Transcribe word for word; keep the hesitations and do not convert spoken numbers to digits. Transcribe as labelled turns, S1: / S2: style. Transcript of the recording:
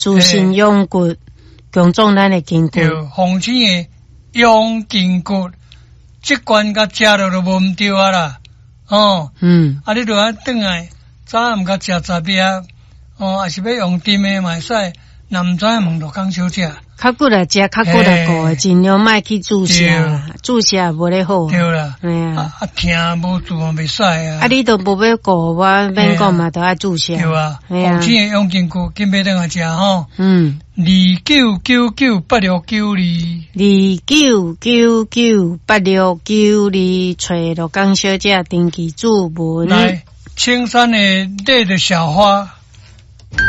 S1: 自身养骨，强壮咱的筋骨。
S2: 对，风清的养筋骨，即关甲食了就无毋对啊啦。哦，
S1: 嗯，
S2: 啊，你著爱转来，早暗甲食杂饼，哦，也是要用甜的嘛会使，若毋知问罗工小姐。
S1: 较骨来食，较骨来顾的，尽量莫去注射啦，注射无咧好。
S2: 对啦，
S1: 哎呀，
S2: 啊啊，疼无注嘛袂使啊。
S1: 啊，你都无要顾，我免讲嘛，都爱注射。
S2: 对啊，
S1: 哎呀，
S2: 风清的养筋骨，紧要等下食吼。
S1: 嗯，
S2: 二九九九八六九二，
S1: 二九九九八六九二，找罗工小姐登记注文。
S2: 来，青山的绿的小花。